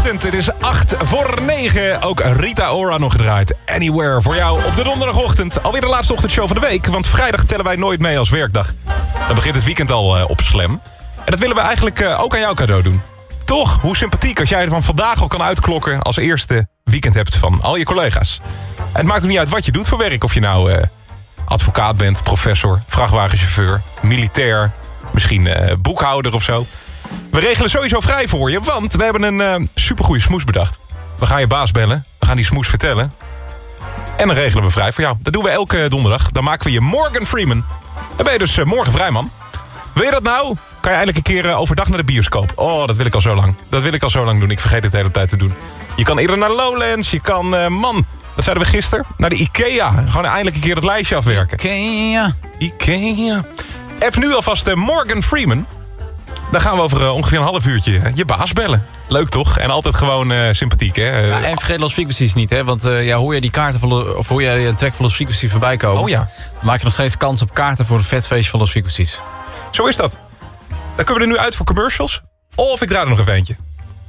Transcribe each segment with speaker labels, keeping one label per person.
Speaker 1: donderdagochtend. Het is 8:08. Ook Rita Ora nog gedraaid. Anywhere voor jou op de donderdagochtend. Alweer de laatste ochtendshow van de week. Want vrijdag tellen wij nooit mee als werkdag. Dan begint het weekend al op Slam. En dat willen we eigenlijk ook aan jou cadeau doen. Toch, hoe sympathiek als jij van vandaag al kan uitklokken... als eerste weekend hebt van al je collega's. En het maakt ook niet uit wat je doet voor werk. Of je nou advocaat bent, professor, vrachtwagenchauffeur, militair... misschien boekhouder of zo. We regelen sowieso vrij voor je, want we hebben een supergoeie smoes bedacht. We gaan je baas bellen, we gaan die smoes vertellen. En dan regelen we vrij voor jou. Dat doen we elke donderdag. Dan maken we je Morgan Freeman. Dan ben je dus morgen vrij, man. Wil je dat nou? Kan je eindelijk een keer overdag naar de bioscoop. Oh, dat wil ik al zo lang. Dat wil ik al zo lang doen. Ik vergeet het de hele tijd te doen. Je kan eerder naar Lowlands. Je kan, wat zeiden we gisteren? Naar de Ikea. Gewoon eindelijk een keer het lijstje afwerken. Ikea. App nu alvast Morgan Freeman. Dan gaan we over ongeveer een half uurtje je baas bellen. Leuk toch? En altijd gewoon sympathiek, hè?
Speaker 2: Ja, en vergeet Lost Frequencies niet, hè? Want hoor je die kaarten of hoor je een track van Lost Frequencies voorbij komen...
Speaker 1: Oh ja.
Speaker 2: Dan maak je nog steeds kans op kaarten voor een vet feestje van Lost Frequencies.
Speaker 1: Zo is dat. Dan kunnen we er nu uit voor commercials. Of ik draai er nog even eentje.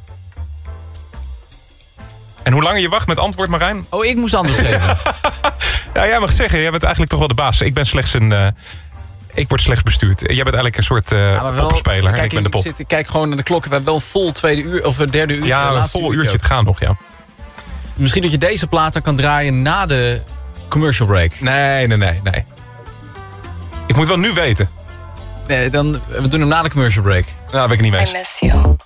Speaker 1: En hoe langer je wacht met antwoord, Marijn...
Speaker 2: Oh, ik moest antwoord geven.
Speaker 1: Ja, jij mag het zeggen. Jij bent eigenlijk toch wel de baas. Ik ben slechts een... Ik word slechts bestuurd. Jij bent eigenlijk een soort poppenspeler. En ik ben de pop.
Speaker 2: Kijk gewoon naar de klok. We hebben wel vol tweede uur of derde uur.
Speaker 1: Ja, een vol uurtje te gaan nog, ja.
Speaker 2: Misschien dat je deze plaat dan kan draaien na de commercial break.
Speaker 1: Nee. Ik moet wel nu weten.
Speaker 2: Nee, we doen hem na de commercial break.
Speaker 1: Nou, dat ben ik niet mee eens.
Speaker 3: I miss you.